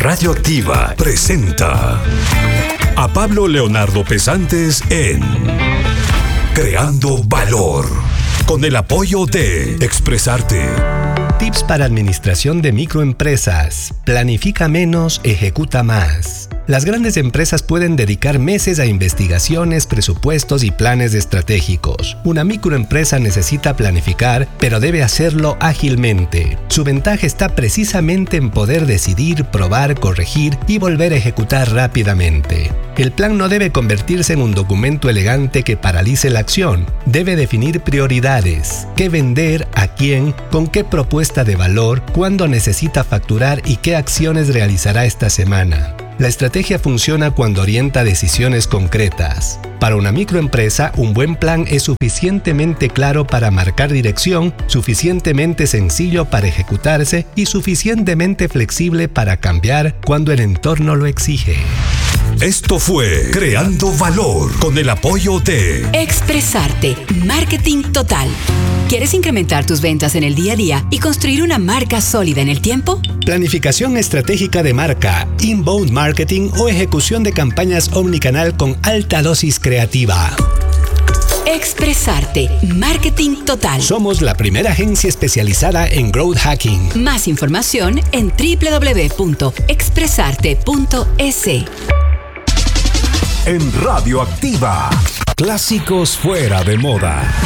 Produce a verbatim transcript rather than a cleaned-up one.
Radioactiva presenta a Pablo Leonardo Pesantes en Creando Valor, con el apoyo de Expresarte. Tips para administración de microempresas. Planifica menos, ejecuta más. Las grandes empresas pueden dedicar meses a investigaciones, presupuestos y planes estratégicos. Una microempresa necesita planificar, pero debe hacerlo ágilmente. Su ventaja está precisamente en poder decidir, probar, corregir y volver a ejecutar rápidamente. El plan no debe convertirse en un documento elegante que paralice la acción. Debe definir prioridades: qué vender, a quién, con qué propuesta de valor, cuándo necesita facturar y qué acciones realizará esta semana. La estrategia funciona cuando orienta decisiones concretas. Para una microempresa, un buen plan es suficientemente claro para marcar dirección, suficientemente sencillo para ejecutarse y suficientemente flexible para cambiar cuando el entorno lo exige. Esto fue Creando Valor, con el apoyo de Expresarte, Marketing Total. ¿Quieres incrementar tus ventas en el día a día y construir una marca sólida en el tiempo? Planificación estratégica de marca, inbound marketing o ejecución de campañas omnicanal con alta dosis creativa. Expresarte, Marketing Total. Somos la primera agencia especializada en growth hacking. Más información en doble u doble u doble u punto expresarte punto es. En Radioactiva, clásicos fuera de moda.